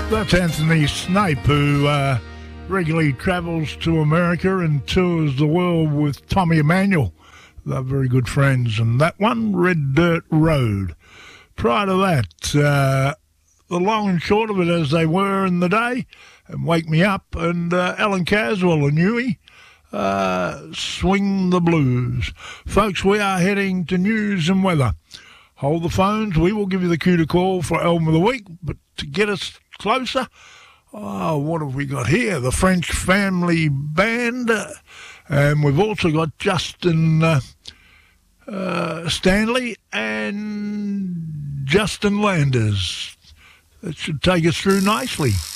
That's Anthony Snape, who regularly travels to America and tours the world with Tommy Emmanuel. They're very good friends. And that one, Red Dirt Road. Prior to that, the long and short of it as they were in the day, and Wake Me Up, and Alan Caswell and Huey, Swing the Blues. Folks, we are heading to news and weather. Hold the phones. We will give you the cue to call for Album of the Week, but to get us closer, what have we got here? The French Family Band, and we've also got Justin Stanley and Justin Landers. That should take us through nicely.